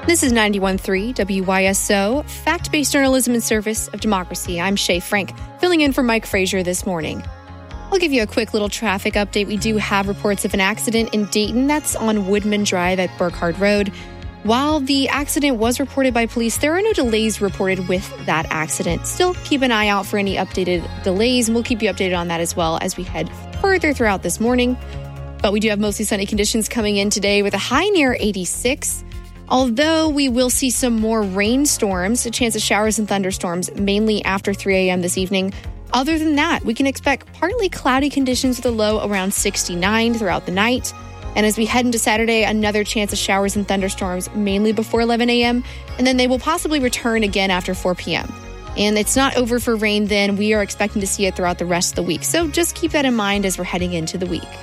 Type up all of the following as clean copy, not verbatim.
This is 91.3 WYSO, fact-based journalism in service of democracy. I'm Shay Frank, filling in for Mike Frazier this morning. I'll give you a quick little traffic update. We do have reports of an accident in Dayton. That's on Woodman Drive at Burkhardt Road. While the accident was reported by police, there are no delays reported with that accident. Still keep an eye out for any updated delays, and we'll keep you updated on that as well as we head further throughout this morning. But we do have mostly sunny conditions coming in today with a high near 86. Although we will see some more rainstorms, a chance of showers and thunderstorms, mainly after 3 a.m. this evening. Other than that, we can expect partly cloudy conditions with a low around 69 throughout the night. And as we head into Saturday, another chance of showers and thunderstorms, mainly before 11 a.m. And then they will possibly return again after 4 p.m. And it's not over for rain then. We are expecting to see it throughout the rest of the week. So just keep that in mind as we're heading into the week.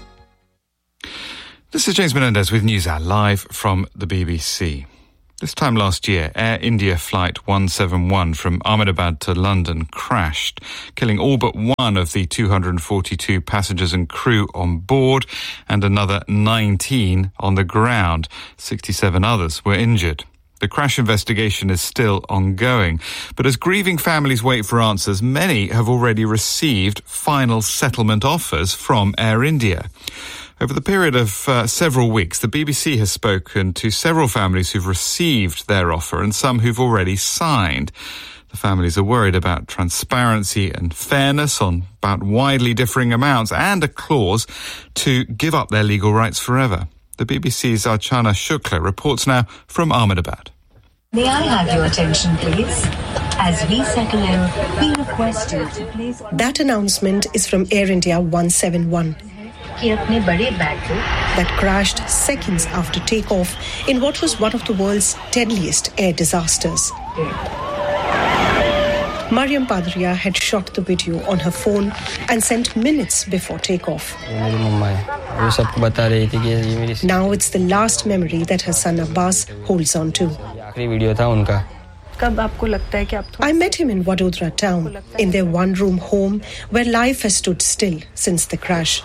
This is James Menendez with NewsHour, live from the BBC. This time last year, Air India Flight 171 from Ahmedabad to London crashed, killing all but one of the 242 passengers and crew on board and another 19 on the ground. 67 others were injured. The crash investigation is still ongoing, but as grieving families wait for answers, many have already received final settlement offers from Air India. Over the period of several weeks, the BBC has spoken to several families who've received their offer and some who've already signed. The families are worried about transparency and fairness on about widely differing amounts and a clause to give up their legal rights forever. The BBC's Archana Shukla reports now from Ahmedabad. May I have your attention, please? As we settle in, we request you to please... That announcement is from Air India 171. That crashed seconds after takeoff in what was one of the world's deadliest air disasters. Mariam Padria had shot the video on her phone and sent minutes before takeoff. Now it's the last memory that her son Abbas holds on to. I met him in Vadodara town, in their one-room home where life has stood still since the crash.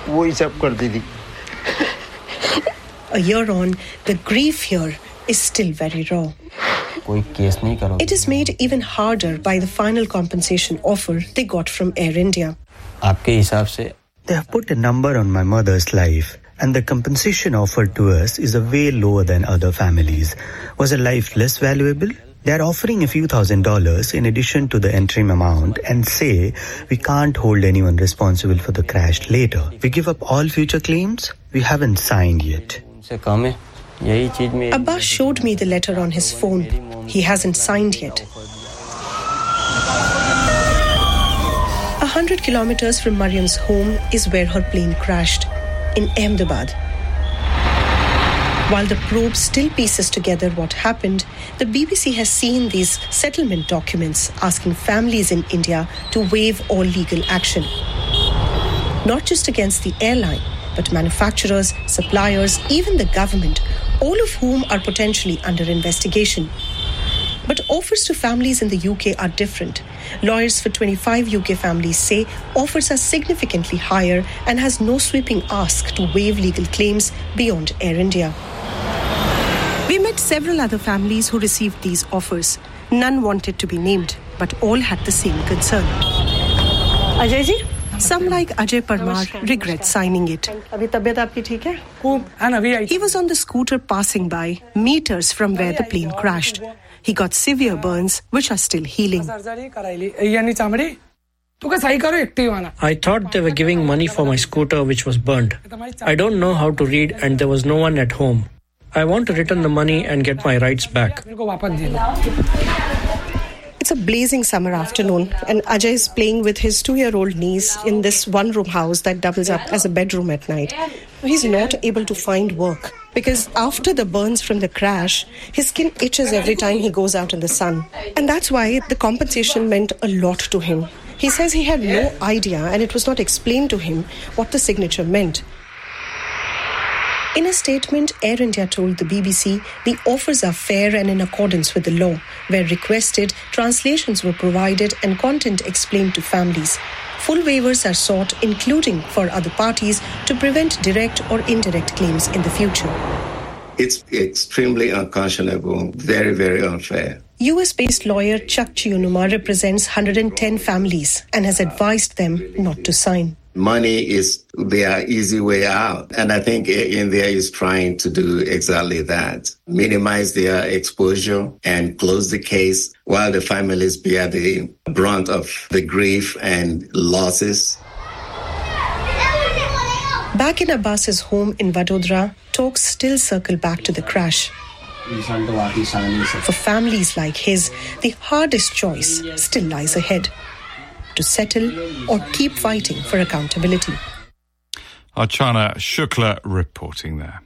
A year on, the grief here is still very raw. It is made even harder by the final compensation offer they got from Air India. They have put a number on my mother's life, and the compensation offered to us is a way lower than other families. Was her life less valuable? They are offering a few $1,000s in addition to the interim amount and say we can't hold anyone responsible for the crash later. We give up all future claims? We haven't signed yet. Abbas showed me the letter on his phone. He hasn't signed yet. 100 kilometers from Mariam's home is where her plane crashed, in Ahmedabad. While the probe still pieces together what happened, the BBC has seen these settlement documents asking families in India to waive all legal action. Not just against the airline, but manufacturers, suppliers, even the government, all of whom are potentially under investigation. But offers to families in the UK are different. Lawyers for 25 UK families say offers are significantly higher and has no sweeping ask to waive legal claims beyond Air India. We met several other families who received these offers. None wanted to be named, but all had the same concern. Ajay ji? Some, like Ajay Parmar, regret signing it. He was on the scooter passing by, meters from where the plane crashed. He got severe burns, which are still healing. I thought they were giving money for my scooter, which was burned. I don't know how to read, and there was no one at home. I want to return the money and get my rights back. It's a blazing summer afternoon, and Ajay is playing with his 2-year-old niece in this one-room house that doubles up as a bedroom at night. He's not able to find work because after the burns from the crash, his skin itches every time he goes out in the sun. And that's why the compensation meant a lot to him. He says he had no idea, and it was not explained to him what the signature meant. In a statement, Air India told the BBC the offers are fair and in accordance with the law. Where requested, translations were provided and content explained to families. Full waivers are sought, including for other parties, to prevent direct or indirect claims in the future. It's extremely unconscionable, very, very unfair. US-based lawyer Chuck Chionuma represents 110 families and has advised them not to sign. Money is their easy way out. And I think India is trying to do exactly that. Minimize their exposure and close the case while the families bear the brunt of the grief and losses. Back in Abbas's home in Vadodara, talks still circle back to the crash. For families like his, the hardest choice still lies ahead: to settle or keep fighting for accountability. Archana Shukla reporting there.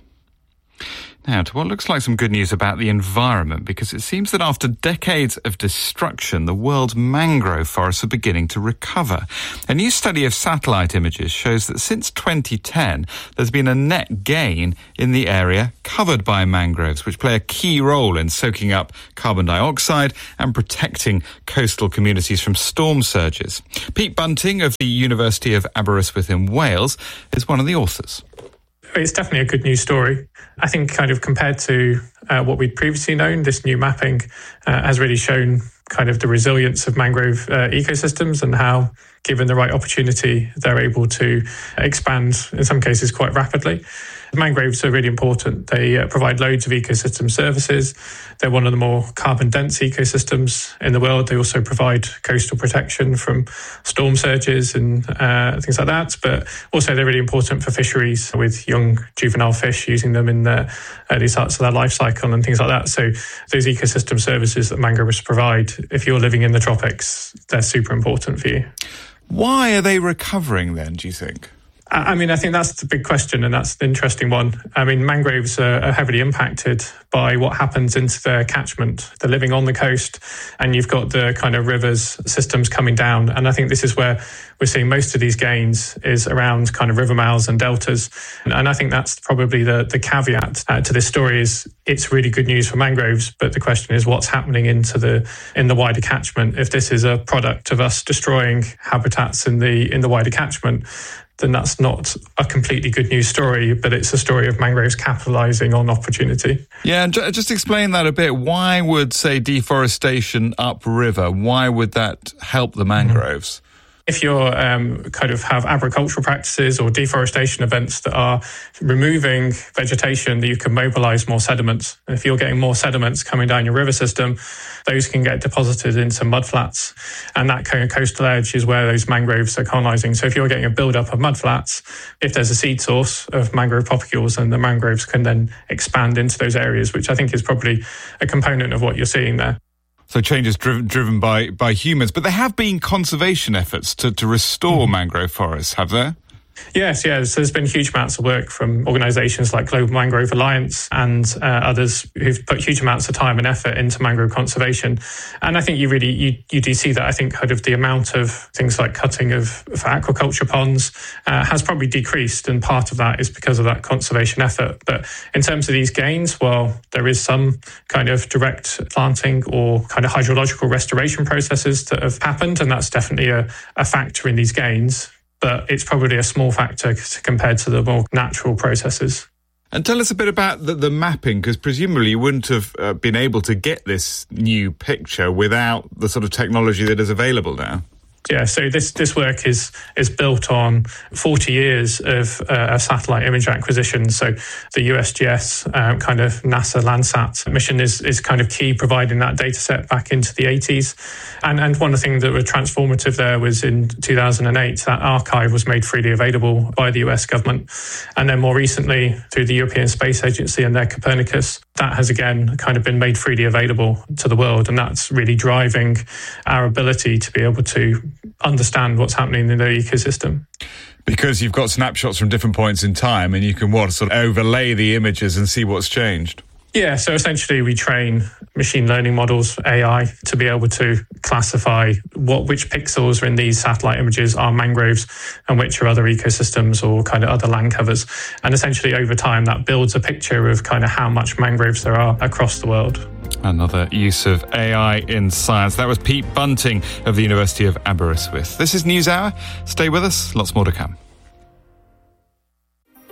Now, to what looks like some good news about the environment, because it seems that after decades of destruction, the world's mangrove forests are beginning to recover. A new study of satellite images shows that since 2010, there's been a net gain in the area covered by mangroves, which play a key role in soaking up carbon dioxide and protecting coastal communities from storm surges. Pete Bunting of the University of Aberystwyth in Wales is one of the authors. It's definitely a good news story. I think kind of compared to what we'd previously known, this new mapping has really shown kind of the resilience of mangrove ecosystems and how, given the right opportunity, they're able to expand, in some cases, quite rapidly. Mangroves are really important. They provide loads of ecosystem services. They're one of the more carbon-dense ecosystems in the world. They also provide coastal protection from storm surges and things like that. But also they're really important for fisheries with young juvenile fish, using them in the early parts of their life cycle and things like that. So those ecosystem services that mangroves provide, if you're living in the tropics, they're super important for you. Why are they recovering then, do you think? I mean, I think that's the big question, and that's the interesting one. I mean, mangroves are heavily impacted by what happens into their catchment. They're living on the coast, and you've got the kind of rivers systems coming down. And I think this is where we're seeing most of these gains is around kind of river mouths and deltas. And I think that's probably the caveat to this story is it's really good news for mangroves, but the question is what's happening in the wider catchment. If this is a product of us destroying habitats in the wider catchment, then that's not a completely good news story, but it's a story of mangroves capitalising on opportunity. Yeah, and just explain that a bit. Why would, say, deforestation upriver, why would that help the mangroves? If you're kind of have agricultural practices or deforestation events that are removing vegetation, that you can mobilise more sediments. And if you're getting more sediments coming down your river system, those can get deposited into mudflats. And that kind of coastal edge is where those mangroves are colonising. So if you're getting a build-up of mudflats, if there's a seed source of mangrove propagules, then the mangroves can then expand into those areas, which I think is probably a component of what you're seeing there. So changes driven by humans. But there have been conservation efforts to restore mangrove forests, have there? Yes. So there's been huge amounts of work from organisations like Global Mangrove Alliance and others who've put huge amounts of time and effort into mangrove conservation. And I think you do see that. I think kind of the amount of things like cutting for aquaculture ponds has probably decreased, and part of that is because of that conservation effort. But in terms of these gains, well, there is some kind of direct planting or kind of hydrological restoration processes that have happened, and that's definitely a factor in these gains. But it's probably a small factor compared to the more natural processes. And tell us a bit about the mapping, because presumably you wouldn't have been able to get this new picture without the sort of technology that is available now. Yeah, so this work is built on 40 years of satellite image acquisition. So the USGS kind of NASA Landsat mission is kind of key, providing that data set back into the 80s. And one of the things that were transformative there was in 2008, that archive was made freely available by the US government. And then more recently, through the European Space Agency and their Copernicus, that has again kind of been made freely available to the world. And that's really driving our ability to be able to understand what's happening in the ecosystem. Because you've got snapshots from different points in time and you can sort of overlay the images and see what's changed. Yeah, so essentially we train machine learning models, AI, to be able to classify which pixels are in these satellite images are mangroves and which are other ecosystems or kind of other land covers. And essentially over time that builds a picture of kind of how much mangroves there are across the world. Another use of AI in science. That was Pete Bunting of the University of Aberystwyth. This is NewsHour. Stay with us. Lots more to come.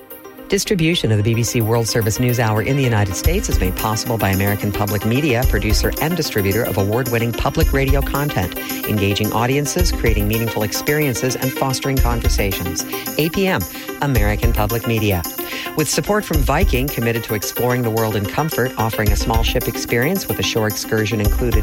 Distribution of the BBC World Service News Hour in the United States is made possible by American Public Media, producer and distributor of award-winning public radio content, engaging audiences, creating meaningful experiences, and fostering conversations. APM, American Public Media. With support from Viking, committed to exploring the world in comfort, offering a small ship experience with a shore excursion included